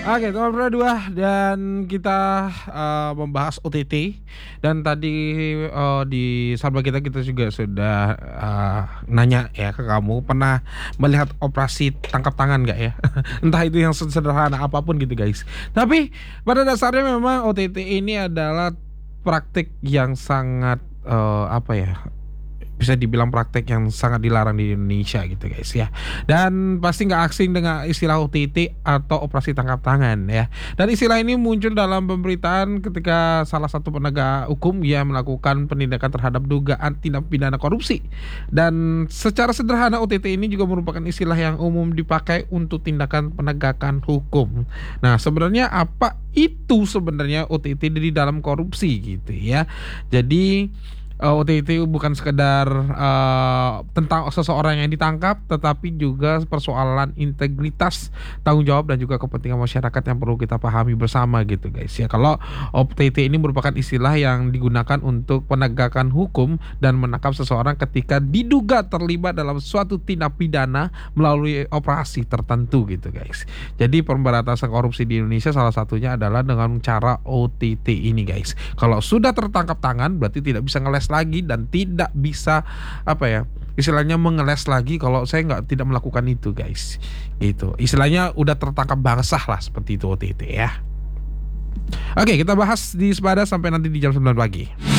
Oke, nomor 2 dan kita, membahas OTT dan tadi, di sahabat kita juga sudah, nanya ya ke kamu, pernah melihat operasi tangkap tangan nggak ya? Entah itu yang sesederhana apapun gitu, guys. Tapi pada dasarnya memang OTT ini adalah praktik yang sangat, apa ya, bisa dibilang praktek yang sangat dilarang di Indonesia gitu guys ya. Dan pasti nggak asing dengan istilah OTT atau operasi tangkap tangan ya. Dan istilah ini muncul dalam pemberitaan ketika salah satu penegak hukum ya melakukan penindakan terhadap dugaan tindak pidana korupsi. Dan secara sederhana OTT ini juga merupakan istilah yang umum dipakai untuk tindakan penegakan hukum. Nah, sebenarnya apa itu sebenarnya OTT di dalam korupsi gitu ya. Jadi OTT bukan sekedar, tentang seseorang yang ditangkap, tetapi juga persoalan integritas, tanggung jawab dan juga kepentingan masyarakat yang perlu kita pahami bersama gitu guys ya. Kalau OTT ini merupakan istilah yang digunakan untuk penegakan hukum dan menangkap seseorang ketika diduga terlibat dalam suatu tindak pidana melalui operasi tertentu gitu guys. Jadi pemberantasan korupsi di Indonesia salah satunya adalah dengan cara OTT ini guys. Kalau sudah tertangkap tangan berarti tidak bisa ngeles lagi dan tidak bisa apa ya istilahnya mengeles lagi kalau saya tidak melakukan itu guys gitu, istilahnya udah tertangkap basah lah seperti itu OTT ya. Oke, kita bahas di Sepada sampai nanti di jam 9 pagi.